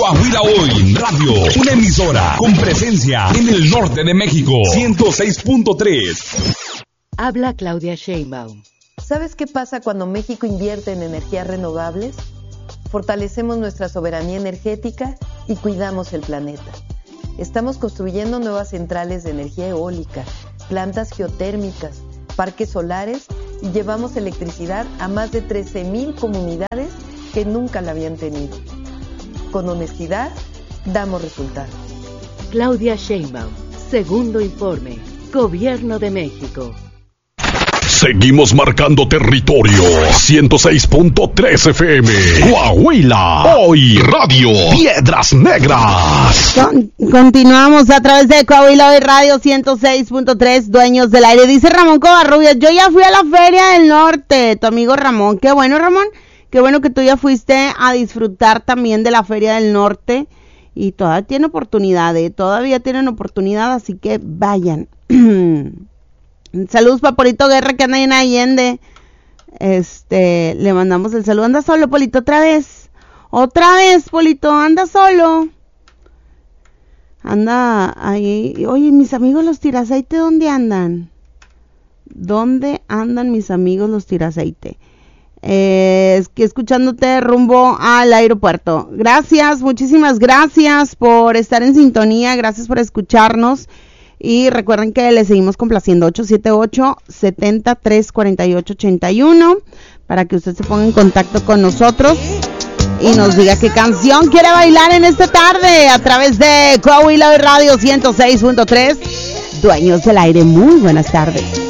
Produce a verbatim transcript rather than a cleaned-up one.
Coahuila Hoy Radio, una emisora con presencia en el norte de México, ciento seis punto tres. Habla Claudia Sheinbaum. ¿Sabes qué pasa cuando México invierte en energías renovables? Fortalecemos nuestra soberanía energética y cuidamos el planeta. Estamos construyendo nuevas centrales de energía eólica, plantas geotérmicas, parques solares y llevamos electricidad a más de trece mil comunidades que nunca la habían tenido. Con honestidad, damos resultados. Claudia Sheinbaum, segundo informe, Gobierno de México. Seguimos marcando territorio. ciento seis punto tres F M. Coahuila Hoy Radio. Piedras Negras. Con, continuamos a través de Coahuila Hoy Radio ciento seis punto tres, Dueños del Aire. Dice Ramón Covarrubias, yo ya fui a la Feria del Norte. Tu amigo Ramón. Qué bueno, Ramón. Qué bueno que tú ya fuiste a disfrutar también de la Feria del Norte. Y todavía tiene oportunidad, ¿eh? Todavía tienen oportunidad, así que vayan. Saludos para Polito Guerra que anda ahí en Allende. Este, le mandamos el saludo. Anda solo, Polito, otra vez. Otra vez, Polito, anda solo. Anda ahí. Oye, mis amigos los tiraceite, ¿dónde andan? ¿Dónde andan mis amigos los tiraceite? Eh, es que escuchándote rumbo al aeropuerto. Gracias, muchísimas gracias por estar en sintonía. Gracias por escucharnos. Y recuerden que les seguimos complaciendo ocho siete ocho, siete tres cuatro ocho ocho uno para que usted se ponga en contacto con nosotros y nos diga qué canción quiere bailar en esta tarde a través de Coahuila Radio ciento seis punto tres, Dueños del Aire. Muy buenas tardes.